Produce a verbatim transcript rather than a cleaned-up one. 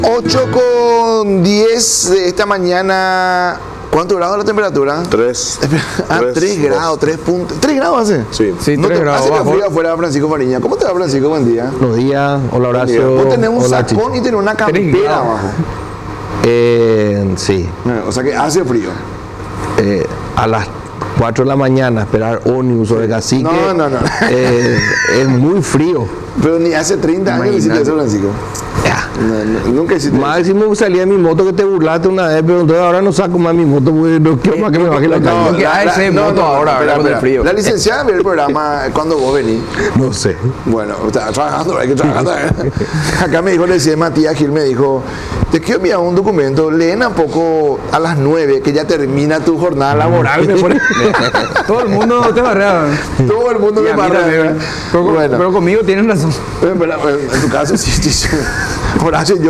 ocho con diez de esta mañana. ¿Cuánto grados la temperatura? tres. Ah, tres grados, tres puntos. ¿tres grados hace? Sí. Sí, No tres te grados hace bajo. frío afuera, Francisco Mariña. ¿Cómo te va, Francisco? Buen día. Buenos días, hola Horacio. Vos tenés un hola, sacón Chicho. y tenés una Tres campera grados. abajo. Eh, sí, Eh, O sea que hace frío. eh, a las cuatro de la mañana esperar ómnibus sobre Cacique. No, no, no. eh, es muy frío. Pero ni hace treinta años que hiciste Imagínate. eso, Francisco. Ya. No, no, nunca hiciste eso. Máximo salía mi moto que te burlaste una vez, pero entonces ahora no saco más mi moto porque no quiero más que me baje la No, calle. que hay ese moto ahora, espera, ¿verdad? Con el espera. frío. La licenciada ve el programa cuando vos venís. No sé. Bueno, está trabajando, hay que trabajar. Acá me dijo, le decía Matías Gil, me dijo, te quiero enviar un documento, leen un poco a las nueve, que ya termina tu jornada laboral. Me pone- Todo el mundo te barrea. Todo el mundo Y me a mí barra. también. Pero, Bueno, pero conmigo tienes razón. en verdad, en tu caso, sí, sí, sí. Horacio, yo